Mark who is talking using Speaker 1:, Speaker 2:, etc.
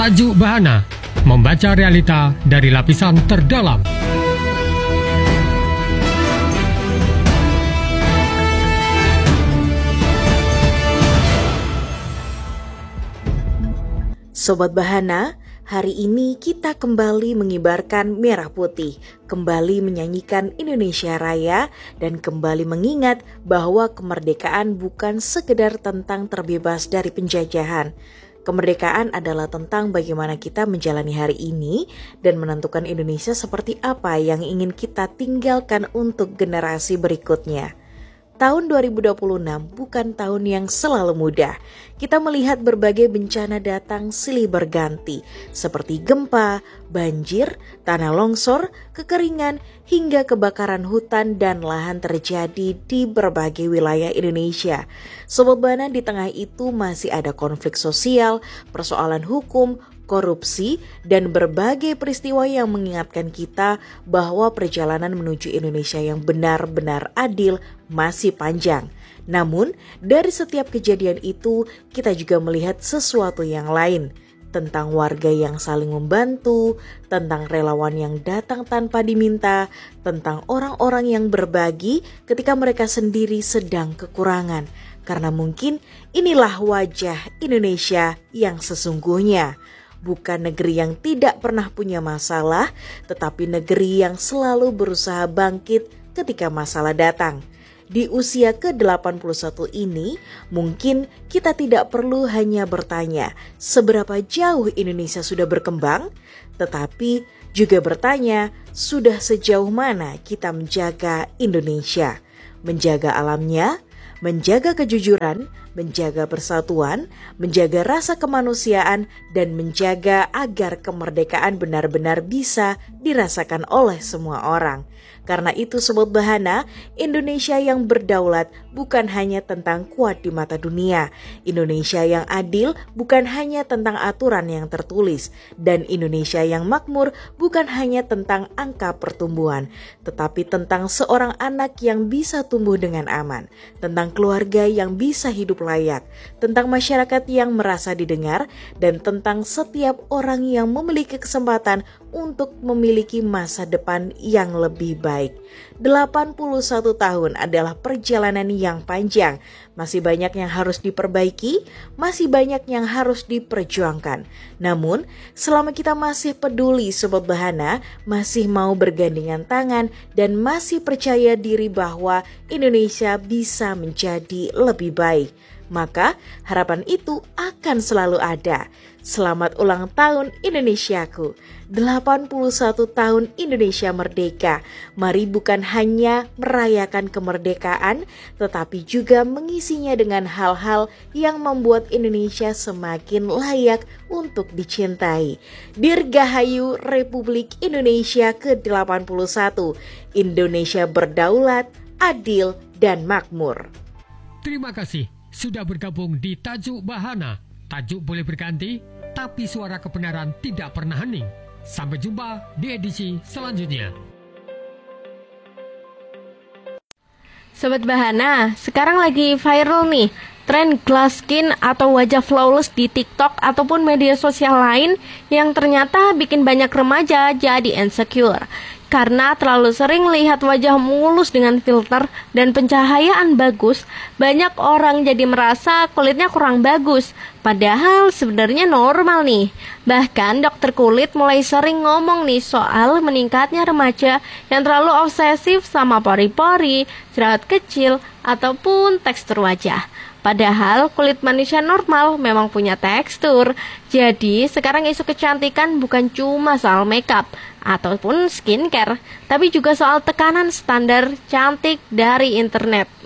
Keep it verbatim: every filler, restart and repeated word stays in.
Speaker 1: Tajuk Bahana, membaca realita dari lapisan terdalam.
Speaker 2: Sobat Bahana, hari ini kita kembali mengibarkan merah putih, kembali menyanyikan Indonesia Raya, dan kembali mengingat bahwa kemerdekaan bukan sekedar tentang terbebas dari penjajahan. Kemerdekaan adalah tentang bagaimana kita menjalani hari ini dan menentukan Indonesia seperti apa yang ingin kita tinggalkan untuk generasi berikutnya. Tahun dua ribu dua puluh enam bukan tahun yang selalu mudah. Kita melihat berbagai bencana datang silih berganti, seperti gempa, banjir, tanah longsor, kekeringan, hingga kebakaran hutan dan lahan terjadi di berbagai wilayah Indonesia. Sobat Bahana, di tengah itu masih ada konflik sosial, persoalan hukum, korupsi, dan berbagai peristiwa yang mengingatkan kita bahwa perjalanan menuju Indonesia yang benar-benar adil masih panjang. Namun, dari setiap kejadian itu, kita juga melihat sesuatu yang lain, tentang warga yang saling membantu, tentang relawan yang datang tanpa diminta, tentang orang-orang yang berbagi ketika mereka sendiri sedang kekurangan. Karena mungkin inilah wajah Indonesia yang sesungguhnya. Bukan negeri yang tidak pernah punya masalah, tetapi negeri yang selalu berusaha bangkit ketika masalah datang. Di usia ke delapan puluh satu ini, mungkin kita tidak perlu hanya bertanya seberapa jauh Indonesia sudah berkembang, tetapi juga bertanya sudah sejauh mana kita menjaga Indonesia, menjaga alamnya, menjaga kejujuran, menjaga persatuan, menjaga rasa kemanusiaan, dan menjaga agar kemerdekaan benar-benar bisa dirasakan oleh semua orang. Karena itu Sobat Bahana, Indonesia yang berdaulat bukan hanya tentang kuat di mata dunia. Indonesia yang adil bukan hanya tentang aturan yang tertulis. Dan Indonesia yang makmur bukan hanya tentang angka pertumbuhan, tetapi tentang seorang anak yang bisa tumbuh dengan aman, tentang keluarga yang bisa hidup layak, tentang masyarakat yang merasa didengar, dan tentang setiap orang yang memiliki kesempatan untuk memiliki masa depan yang lebih baik. delapan puluh satu tahun adalah perjalanan yang panjang. Masih banyak yang harus diperbaiki, masih banyak yang harus diperjuangkan. Namun, selama kita masih peduli Sobat Bahana, masih mau bergandengan tangan, dan masih percaya diri bahwa Indonesia bisa menjadi lebih baik, maka harapan itu akan selalu ada. Selamat ulang tahun Indonesiaku, delapan puluh satu tahun Indonesia merdeka. Mari bukan hanya merayakan kemerdekaan, tetapi juga mengisinya dengan hal-hal yang membuat Indonesia semakin layak untuk dicintai. Dirgahayu Republik Indonesia ke delapan puluh satu, Indonesia berdaulat, adil, dan makmur.
Speaker 1: Terima kasih sudah bergabung di Tajuk Bahana. Tajuk boleh berganti, tapi suara kebenaran tidak pernah hening. Sampai jumpa di edisi selanjutnya.
Speaker 3: Sobat Bahana, sekarang lagi viral nih tren glass skin atau wajah flawless di TikTok ataupun media sosial lain yang ternyata bikin banyak remaja jadi insecure. Karena terlalu sering lihat wajah mulus dengan filter dan pencahayaan bagus, banyak orang jadi merasa kulitnya kurang bagus, padahal sebenarnya normal nih. Bahkan dokter kulit mulai sering ngomong nih soal meningkatnya remaja yang terlalu obsesif sama pori-pori, jerawat kecil, ataupun tekstur wajah. Padahal kulit manusia normal memang punya tekstur. Jadi sekarang isu kecantikan bukan cuma soal makeup ataupun skincare, tapi juga soal tekanan standar cantik dari internet.